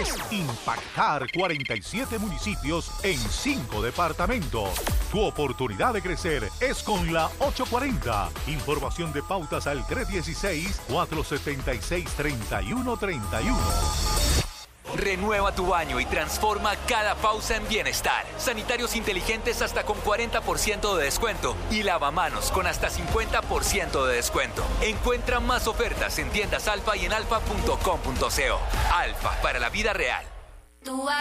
es impactar 47 municipios en 5 departamentos. Tu oportunidad de crecer es con la 840. Información de pautas al 316-476-3131. Renueva tu baño y transforma cada pausa en bienestar. Sanitarios inteligentes hasta con 40% de descuento y lavamanos con hasta 50% de descuento. Encuentra más ofertas en tiendas Alfa y en alfa.com.co. Alfa, para la vida real.